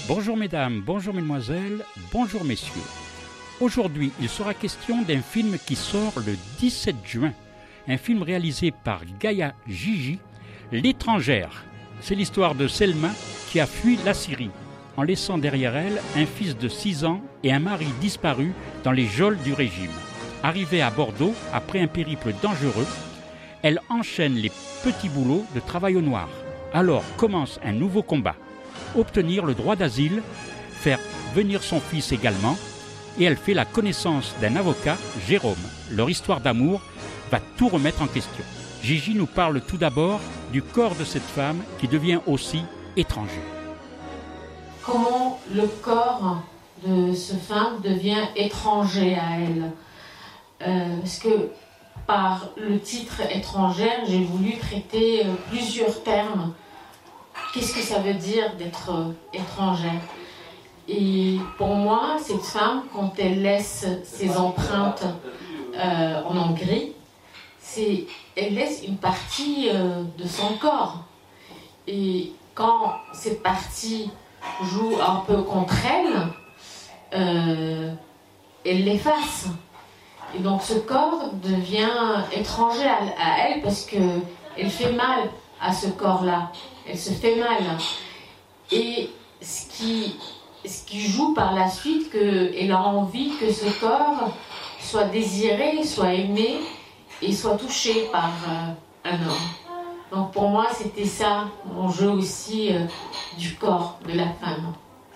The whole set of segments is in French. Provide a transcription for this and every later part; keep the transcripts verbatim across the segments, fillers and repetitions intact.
Bonjour mesdames, bonjour mesdemoiselles, bonjour messieurs. Aujourd'hui, il sera question d'un film qui sort le dix-sept juin. Un film réalisé par Gaïa Gigi, L'étrangère. C'est l'histoire de Selma qui a fui la Syrie, en laissant derrière elle un fils de six ans et un mari disparu dans les geôles du régime. Arrivée à Bordeaux, après un périple dangereux, elle enchaîne les petits boulots de travail au noir. Alors commence un nouveau combat. Obtenir le droit d'asile, faire venir son fils également, et elle fait la connaissance d'un avocat, Jérôme. Leur histoire d'amour va tout remettre en question. Gigi nous parle tout d'abord du corps de cette femme qui devient aussi étranger. Comment le corps de cette femme devient étranger à elle. Euh, parce que par le titre étrangère, j'ai voulu traiter euh, plusieurs termes. Qu'est-ce que ça veut dire d'être euh, étrangère? Et pour moi, cette femme, quand elle laisse ses empreintes euh, en Hongrie, c'est, elle laisse une partie euh, de son corps. Et quand cette partie joue un peu contre elle, euh, elle l'efface. Et donc ce corps devient étranger à, à elle parce qu'elle fait mal à ce corps-là. Elle se fait mal. Et ce qui, ce qui joue par la suite, qu'elle a envie que ce corps soit désiré, soit aimé et soit touché par euh, un homme. Donc pour moi, c'était ça, mon jeu aussi euh, du corps de la femme.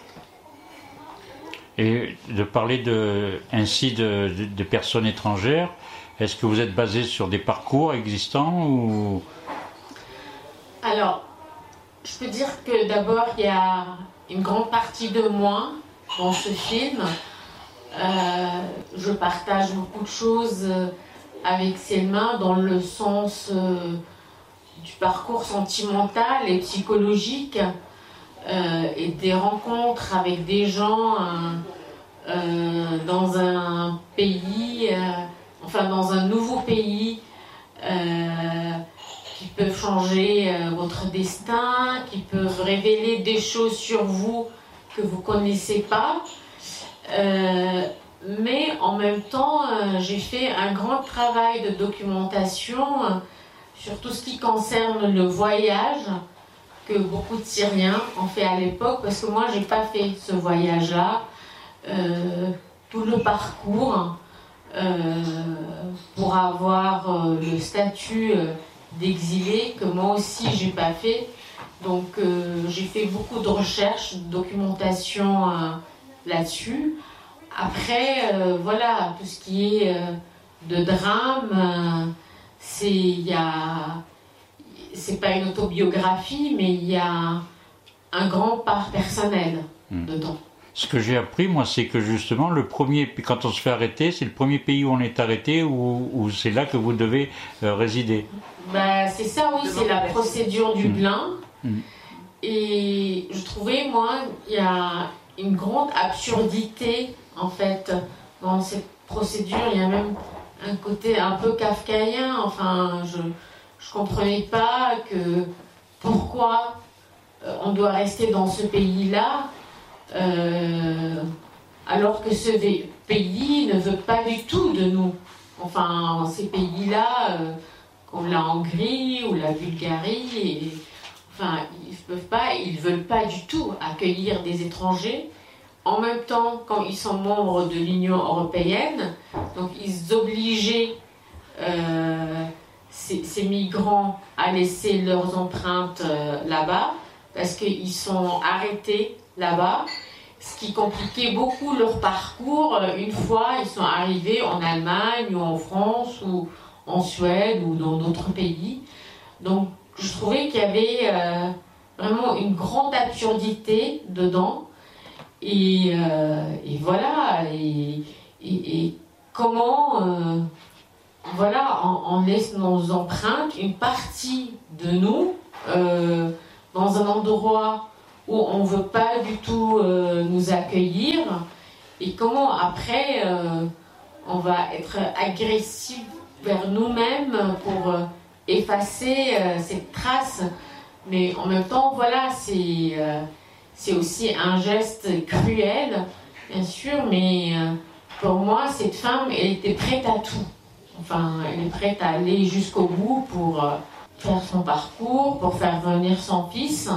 Et de parler de, ainsi de, de, de personnes étrangères, est-ce que vous êtes basé sur des parcours existants ou... Alors, je peux dire que d'abord, il y a une grande partie de moi dans ce film. Euh, je partage beaucoup de choses avec Selma dans le sens euh, du parcours sentimental et psychologique euh, et des rencontres avec des gens euh, euh, dans un pays, euh, enfin dans un nouveau pays euh, qui peuvent changer euh, votre destin, qui peuvent révéler des choses sur vous que vous ne connaissez pas. Euh, mais en même temps, euh, j'ai fait un grand travail de documentation euh, sur tout ce qui concerne le voyage que beaucoup de Syriens ont fait à l'époque, parce que moi, je n'ai pas fait ce voyage-là. Euh, tout le parcours euh, pour avoir euh, le statut euh, d'exilé, que moi aussi, je n'ai pas fait. Donc, euh, j'ai fait beaucoup de recherches, de documentation euh, là-dessus. Après, euh, voilà, tout ce qui est euh, de drame, euh, c'est, y a, c'est pas une autobiographie, mais il y a un grand part personnel mmh. dedans. Ce que j'ai appris, moi, c'est que justement, le premier, quand on se fait arrêter, c'est le premier pays où on est arrêté, ou, ou c'est là que vous devez euh, résider. Ben, c'est ça, oui, c'est la procédure Dublin. Mmh. Mmh. Et je trouvais, moi, il y a une grande absurdité, en fait, dans cette procédure. Il y a même un côté un peu kafkaïen. Enfin, je je comprenais pas que pourquoi euh, on doit rester dans ce pays-là euh, alors que ce pays ne veut pas du tout de nous. Enfin, ces pays-là, euh, comme la Hongrie ou la Bulgarie, et, enfin, ils peuvent pas, ils veulent pas du tout accueillir des étrangers. En même temps, quand ils sont membres de l'Union européenne, donc ils obligeaient euh, ces, ces migrants à laisser leurs empreintes euh, là-bas, parce qu'ils sont arrêtés là-bas, ce qui compliquait beaucoup leur parcours une fois ils sont arrivés en Allemagne ou en France ou en Suède ou dans d'autres pays. Donc je trouvais qu'il y avait euh, vraiment une grande absurdité dedans. Et, euh, et voilà, et, et, et comment, euh, voilà, on, on laisse nos empreintes, une partie de nous, euh, dans un endroit où on ne veut pas du tout euh, nous accueillir, et comment après euh, on va être agressif vers nous-mêmes pour euh, effacer euh, cette trace. Mais en même temps, voilà, c'est... Euh, c'est aussi un geste cruel, bien sûr, mais euh, pour moi, cette femme, elle était prête à tout. Enfin, elle est prête à aller jusqu'au bout pour euh, faire son parcours, pour faire venir son fils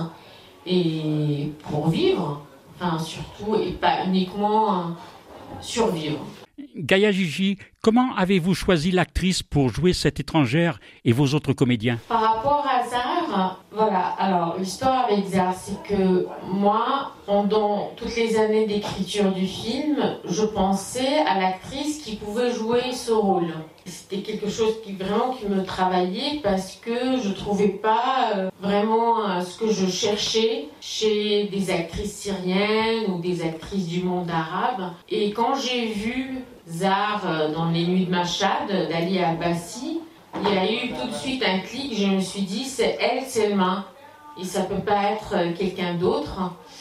et pour vivre, enfin surtout, et pas uniquement euh, survivre. Gaïa Jiji, comment avez-vous choisi l'actrice pour jouer cette étrangère et vos autres comédiens? Par rapport à Zare, voilà, alors l'histoire avec Zare, c'est que moi, pendant toutes les années d'écriture du film, je pensais à l'actrice qui pouvait jouer ce rôle. C'était quelque chose qui vraiment qui me travaillait parce que je trouvais pas euh, vraiment euh, ce que je cherchais chez des actrices syriennes ou des actrices du monde arabe. Et quand j'ai vu Zare euh, dans Les Nuits de Machhad d'Ali Abbasi, il y a eu tout de suite un clic, je me suis dit c'est elle seulement et ça peut pas être euh, quelqu'un d'autre.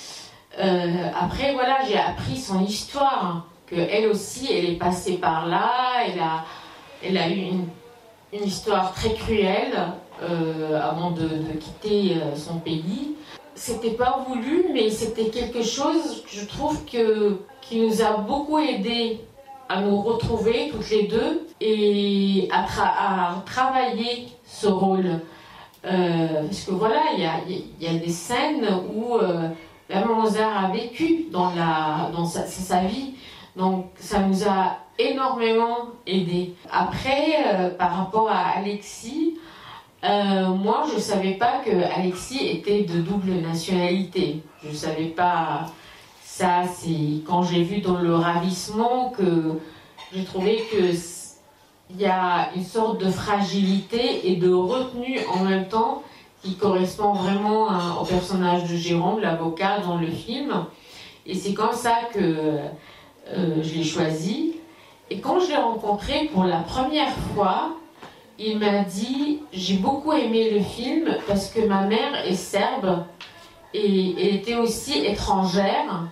Euh, après voilà, j'ai appris son histoire, que elle aussi elle est passée par là, elle a Elle a eu une, une histoire très cruelle euh, avant de, de quitter euh, son pays. C'était pas voulu, mais c'était quelque chose, je trouve, que, qui nous a beaucoup aidés à nous retrouver toutes les deux et à, tra- à travailler ce rôle. Euh, parce que voilà, il y a, y a des scènes où euh, Maman Zare a vécu dans, la, dans sa, sa vie. Donc ça nous a énormément aidé. Après, euh, par rapport à Alexis, euh, moi je ne savais pas que Alexis était de double nationalité. Je ne savais pas ça. C'est quand j'ai vu dans Le Ravissement que j'ai trouvé qu'il y a une sorte de fragilité et de retenue en même temps qui correspond vraiment à, au personnage de Jérôme, l'avocat dans le film. Et c'est comme ça que euh, je l'ai choisi. Et quand je l'ai rencontré pour la première fois, il m'a dit « J'ai beaucoup aimé le film parce que ma mère est serbe et elle était aussi étrangère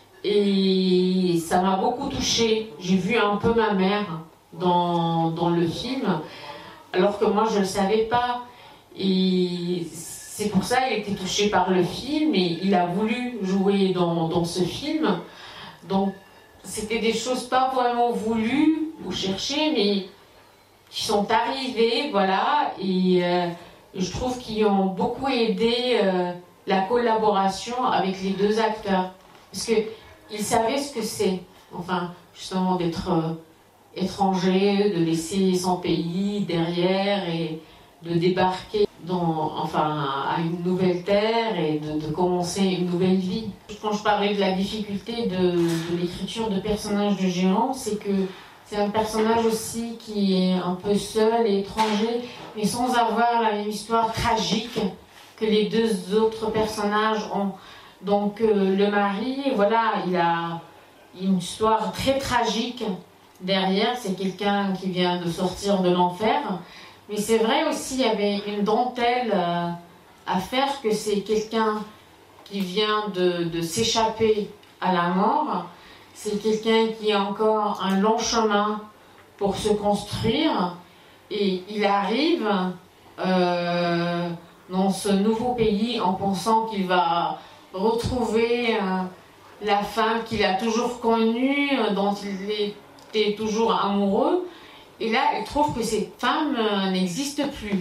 et ça m'a beaucoup touchée. J'ai vu un peu ma mère dans, dans le film alors que moi je ne le savais pas. Et c'est pour ça qu'il était touché par le film et il a voulu jouer dans, dans ce film. Donc c'était des choses pas vraiment voulues ou cherchées, mais qui sont arrivées, voilà, et euh, je trouve qu'ils ont beaucoup aidé euh, la collaboration avec les deux acteurs. Parce qu'ils savaient ce que c'est, enfin, justement, d'être euh, étranger, de laisser son pays derrière et de débarquer dans, enfin, à une nouvelle terre et de, de commencer une nouvelle vie. Quand je parlais de la difficulté de, de l'écriture de personnages de Jérôme, c'est que c'est un personnage aussi qui est un peu seul et étranger, mais sans avoir la même histoire tragique que les deux autres personnages ont. Donc euh, le mari, voilà, il a une histoire très tragique derrière, c'est quelqu'un qui vient de sortir de l'enfer. Mais c'est vrai aussi, il y avait une dentelle euh, à faire, que c'est quelqu'un qui vient de, de s'échapper à la mort. C'est quelqu'un qui a encore un long chemin pour se construire. Et il arrive euh, dans ce nouveau pays en pensant qu'il va retrouver euh, la femme qu'il a toujours connue, dont il était toujours amoureux. Et là, il trouve que cette femme euh, n'existe plus.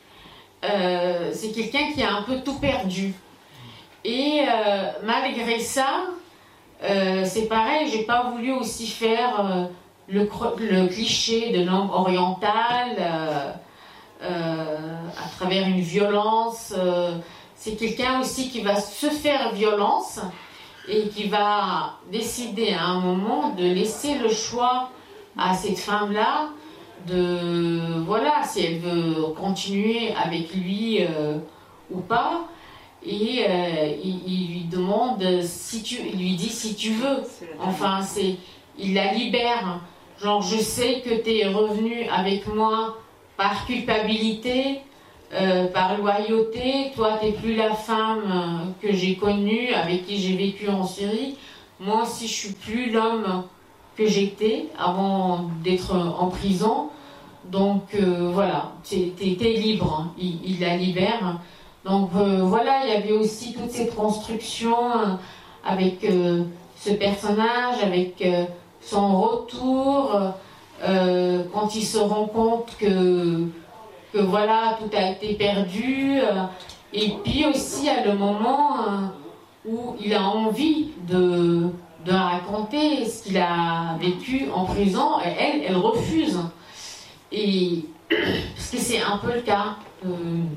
Euh, c'est quelqu'un qui a un peu tout perdu. Et euh, malgré ça, euh, c'est pareil, j'ai pas voulu aussi faire euh, le, le cliché de l'homme oriental euh, euh, à travers une violence. Euh, c'est quelqu'un aussi qui va se faire violence et qui va décider à un moment de laisser le choix à cette femme-là de, voilà, si elle veut continuer avec lui euh, ou pas. Et euh, il, il lui demande si tu, il lui dit si tu veux. Enfin, c'est, il la libère. Genre, je sais que tu es revenu avec moi par culpabilité, euh, par loyauté. Toi, t'es plus la femme que j'ai connue, avec qui j'ai vécu en Syrie. Moi aussi, je suis plus l'homme que j'étais avant d'être en prison. Donc euh, voilà, t'es, t'es libre. Il, il la libère. Donc euh, voilà, il y avait aussi toute cette construction euh, avec euh, ce personnage, avec euh, son retour, euh, quand il se rend compte que, que voilà, tout a été perdu. Euh, et puis aussi à le moment euh, où il a envie de, de raconter ce qu'il a vécu en prison, et elle, elle refuse. Et parce que c'est un peu le cas euh,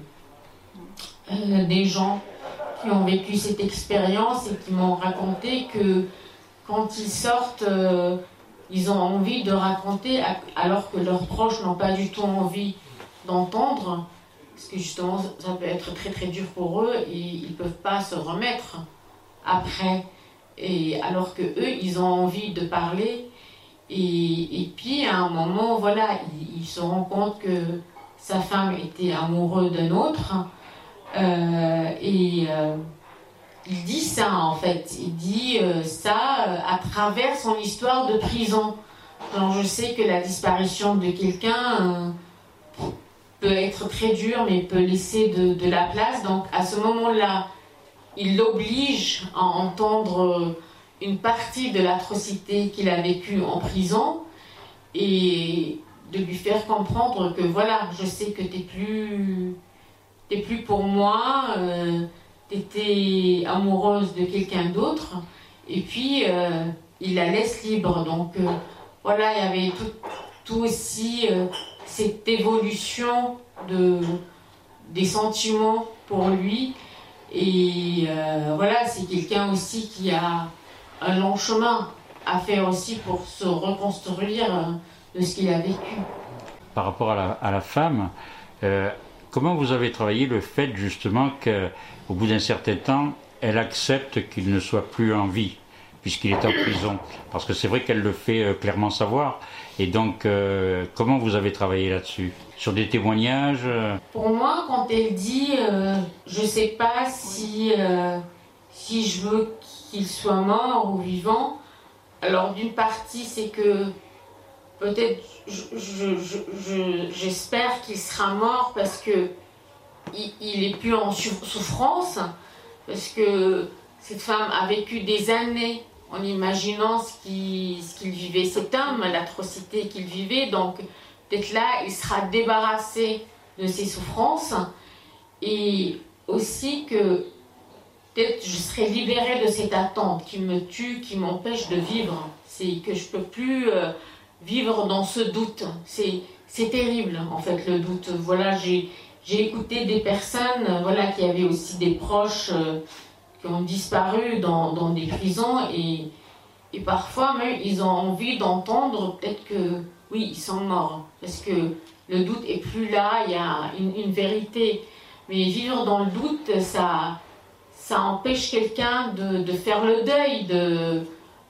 euh, des gens qui ont vécu cette expérience et qui m'ont raconté que quand ils sortent, euh, ils ont envie de raconter alors que leurs proches n'ont pas du tout envie d'entendre, parce que justement ça peut être très très dur pour eux et ils ne peuvent pas se remettre après, et alors que eux ils ont envie de parler. Et, et puis à un moment, voilà, il, il se rend compte que sa femme était amoureuse d'un autre, euh, et euh, il dit ça en fait, il dit euh, ça euh, à travers son histoire de prison. Alors je sais que la disparition de quelqu'un euh, peut être très dure, mais peut laisser de, de la place. Donc à ce moment-là, il l'oblige à entendre une partie de l'atrocité qu'il a vécue en prison et de lui faire comprendre que voilà, je sais que t'es plus, t'es plus pour moi, euh, t'étais amoureuse de quelqu'un d'autre, et puis euh, il la laisse libre. Donc euh, voilà, il y avait tout, tout aussi euh, cette évolution de, des sentiments pour lui. Et euh, voilà, c'est quelqu'un aussi qui a un long chemin à faire aussi pour se reconstruire de ce qu'il a vécu. Par rapport à la, à la femme, euh, comment vous avez travaillé le fait justement qu'au bout d'un certain temps, elle accepte qu'il ne soit plus en vie, puisqu'il est en prison? Parce que c'est vrai qu'elle le fait euh, clairement savoir. Et donc, euh, comment vous avez travaillé là-dessus? Sur des témoignages euh... Pour moi, quand elle dit euh, « je ne sais pas si, euh, si je veux qu'il soit mort ou vivant », alors d'une partie, c'est que peut-être je, je, je, je, j'espère qu'il sera mort parce que il, il est plus en souffrance, parce que cette femme a vécu des années en imaginant ce qu'il, ce qu'il vivait, cet homme, l'atrocité qu'il vivait. Donc peut-être là, il sera débarrassé de ses souffrances, et aussi que peut-être je serai libérée de cette attente qui me tue, qui m'empêche de vivre. C'est que je ne peux plus euh, vivre dans ce doute. C'est, c'est terrible, en fait, le doute. Voilà, j'ai, j'ai écouté des personnes voilà, qui avaient aussi des proches euh, qui ont disparu dans, dans des prisons, et, et parfois même, ils ont envie d'entendre peut-être que, oui, ils sont morts, parce que le doute est plus là, il y a une, une vérité. Mais vivre dans le doute, ça... ça empêche quelqu'un de, de faire le deuil, de,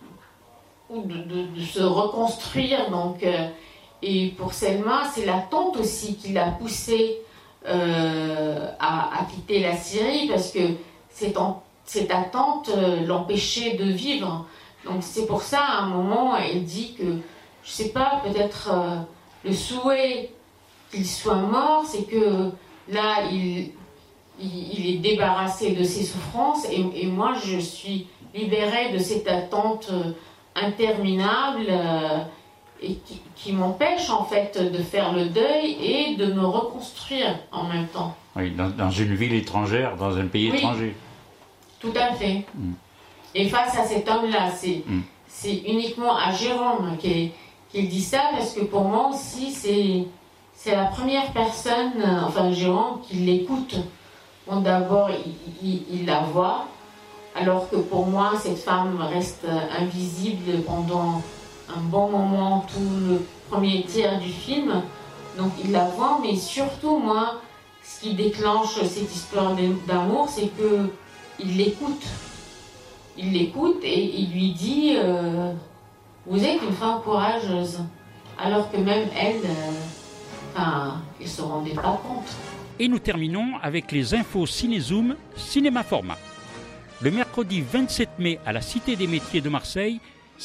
ou de, de, de se reconstruire. Donc, euh, et pour Selma, c'est l'attente aussi qui l'a poussée euh, à, à quitter la Syrie, parce que cette, cette attente euh, l'empêchait de vivre. Donc c'est pour ça, à un moment, elle dit que, je ne sais pas, peut-être euh, le souhait qu'il soit mort, c'est que là, il... il est débarrassé de ses souffrances, et, et moi je suis libérée de cette attente interminable euh, et qui, qui m'empêche en fait de faire le deuil et de me reconstruire en même temps. Oui, dans, dans une ville étrangère, dans un pays oui, étranger. Tout à fait. Mm. Et face à cet homme-là, c'est, mm. c'est uniquement à Jérôme qu'il, qu'il dit ça, parce que pour moi aussi c'est, c'est la première personne, enfin Jérôme, qui l'écoute. Bon, d'abord, il, il, il la voit, alors que pour moi, cette femme reste invisible pendant un bon moment, tout le premier tiers du film. Donc, il la voit, mais surtout, moi, ce qui déclenche cette histoire d'amour, c'est qu'il l'écoute. Il l'écoute et il lui dit euh, « Vous êtes une femme courageuse », alors que même elle, euh, enfin, elle ne se rendait pas compte. Et nous terminons avec les infos Cinézoom Cinéma Format. Le mercredi vingt-sept mai à la Cité des Métiers de Marseille,